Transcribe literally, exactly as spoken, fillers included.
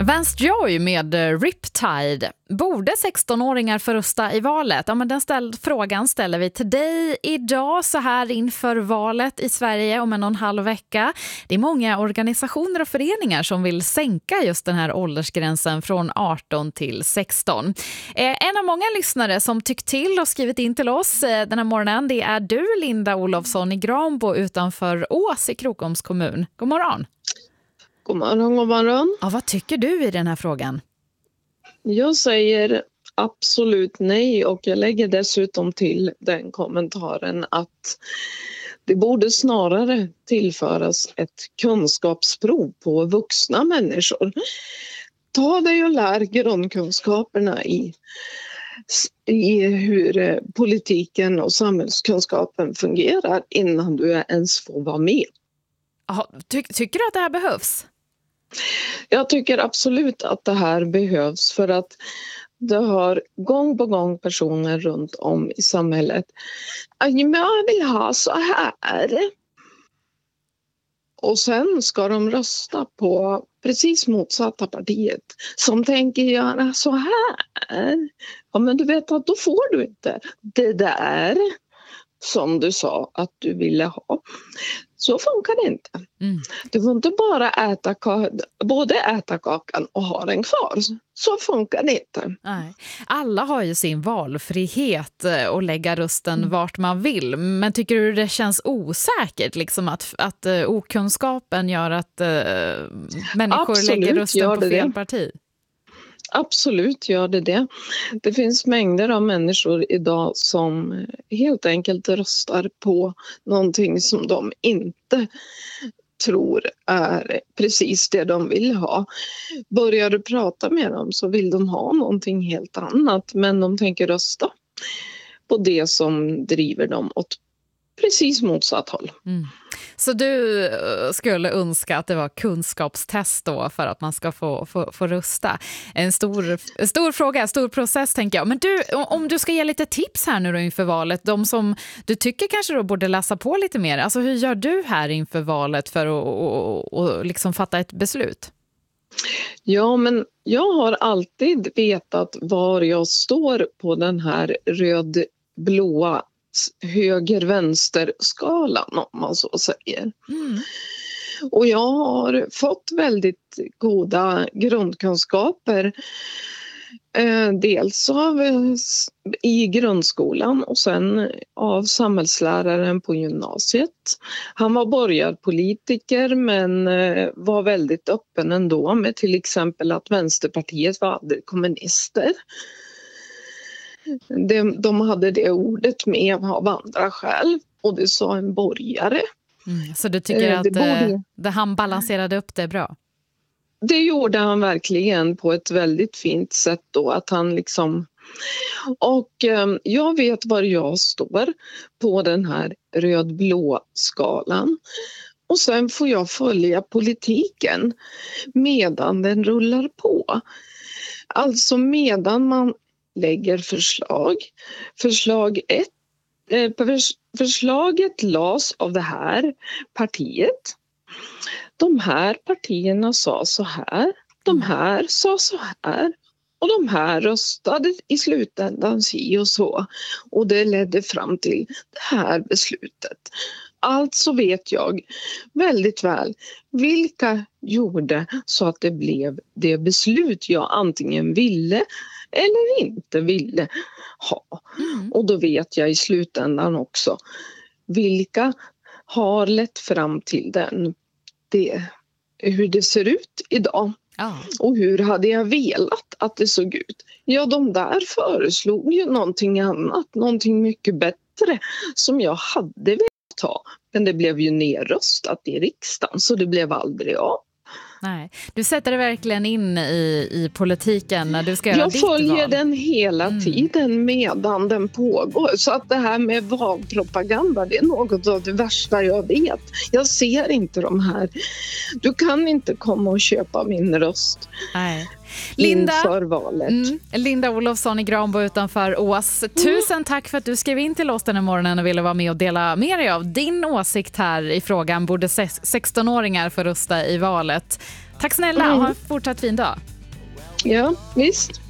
Vance Joy med Riptide. Borde sexton-åringar få rösta i valet? Ja, men den ställ- frågan ställer vi till dig idag så här inför valet i Sverige om en och en halv vecka. Det är många organisationer och föreningar som vill sänka just den här åldersgränsen från arton till sexton. Eh, en av många lyssnare som tyckt till och skrivit in till oss eh, den här morgonen, det är du, Linda Olofsson i Granbo utanför Ås i Krokoms kommun. God morgon! God morgon, god morgon. Ja, vad tycker du i den här frågan? Jag säger absolut nej, och jag lägger dessutom till den kommentaren att det borde snarare tillföras ett kunskapsprov på vuxna människor. Ta dig och lär grundkunskaperna i, i hur politiken och samhällskunskapen fungerar innan du ens får vara med. Aha, ty- tycker du att det här behövs? Jag tycker absolut att det här behövs, för att det har gång på gång personer runt om i samhället. Jag vill ha så här. Och sen ska de rösta på precis motsatta partiet som tänker göra så här. Ja, men du vet att då får du inte det där som du sa att du ville ha. Så funkar det inte. Mm. Du får inte bara äta ka- både äta kakan och ha den kvar. Så funkar det inte. Nej. Alla har ju sin valfrihet och lägga rösten mm. vart man vill. Men tycker du det känns osäkert liksom att, att uh, okunskapen gör att uh, människor Absolut, lägger rösten på fel det. parti? Absolut gör det det. Det finns mängder av människor idag som helt enkelt röstar på någonting som de inte tror är precis det de vill ha. Börjar du prata med dem så vill de ha någonting helt annat, men de tänker rösta på det som driver dem åt precis motsatt håll. Mm. Så du skulle önska att det var kunskapstest då för att man ska få, få, få rösta. En stor, en stor fråga, en stor process tänker jag. Men du, om du ska ge lite tips här nu då inför valet, de som du tycker kanske då borde läsa på lite mer. Alltså hur gör du här inför valet för att och, och liksom fatta ett beslut? Ja, men jag har alltid vetat var jag står på den här röd-blåa höger-vänster-skalan om man så säger. Mm. Och jag har fått väldigt goda grundkunskaper. Eh, dels av i grundskolan och sen av samhällsläraren på gymnasiet. Han var borgarpolitiker men eh, var väldigt öppen ändå med till exempel att Vänsterpartiet var aldrig kommunister. De, de hade det ordet med av andra skäl och det sa en borgare. Mm, så du tycker att det, borde... det han balanserade upp det bra? Det gjorde han verkligen på ett väldigt fint sätt då, att han liksom... Och eh, jag vet var jag står på den här röd-blå skalan. Och sen får jag följa politiken medan den rullar på. Alltså medan man lägger förslag. Förslag ett. Eh, förslaget lades av det här partiet. De här partierna sa så här. De här sa så här. Och de här röstade i slutändan si och så. Och det ledde fram till det här beslutet. Alltså vet jag väldigt väl vilka gjorde så att det blev det beslut jag antingen ville eller inte ville ha. Mm. Och då vet jag i slutändan också vilka har lett fram till den, det, hur det ser ut idag. Ah. Och hur hade jag velat att det såg ut? Ja, de där föreslog ju någonting annat, någonting mycket bättre som jag hade velat ha. Men det blev ju nerröstat i riksdagen så det blev aldrig av. Nej, du sätter det verkligen in i, i politiken när du ska göra Jag ditt följer val. Den hela mm. tiden medan den pågår. Så att det här med valpropaganda, det är något av det värsta jag vet. Jag ser inte de här. Du kan inte komma och köpa min röst. Nej. Linda, inför valet. Mm, Linda Olofsson i Granbo utanför Ås. Tusen mm. tack för att du skrev in till oss den här morgonen och ville vara med och dela med dig av din åsikt här i frågan. Borde sexton-åringar få rösta i valet? Tack snälla mm. och ha en fortsatt fin dag. Ja, visst.